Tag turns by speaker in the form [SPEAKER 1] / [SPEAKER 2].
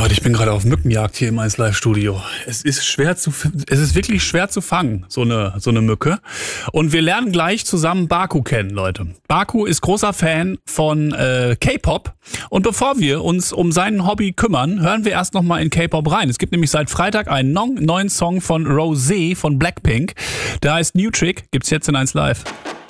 [SPEAKER 1] Leute, ich bin gerade auf Mückenjagd hier im 1 Live Studio. Es ist wirklich schwer zu fangen, so eine Mücke. Und wir lernen gleich zusammen Baku kennen, Leute. Baku ist großer Fan von K-Pop. Und bevor wir uns um sein Hobby kümmern, hören wir erst nochmal in K-Pop rein. Es gibt nämlich seit Freitag einen neuen Song von Rosé von Blackpink. Der heißt New Trick, gibt's jetzt in 1 Live.